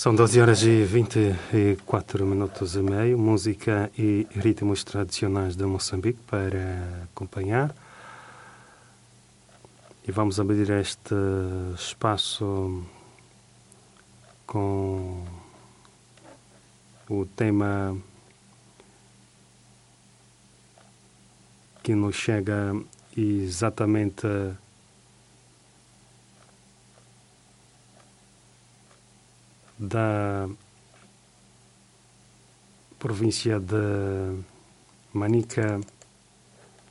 São 12 horas e 24 minutos e meio, música e ritmos tradicionais de Moçambique para acompanhar. E vamos abrir este espaço com o tema que nos chega exatamente da província de Manica,